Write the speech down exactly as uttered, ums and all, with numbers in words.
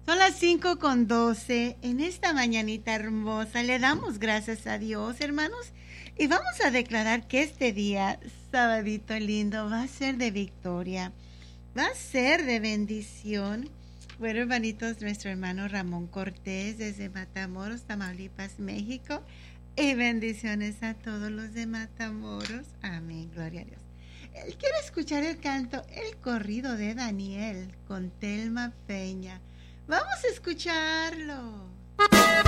Son las cinco con doce. En esta mañanita hermosa le damos gracias a Dios, hermanos. Y vamos a declarar que este día, sabadito lindo, va a ser de victoria. Va a ser de bendición. Bueno, hermanitos, nuestro hermano Ramón Cortés desde Matamoros, Tamaulipas, México. Y bendiciones a todos los de Matamoros. Amén, gloria a Dios. Él quiere escuchar el canto, el corrido de Daniel con Telma Peña. Vamos a escucharlo.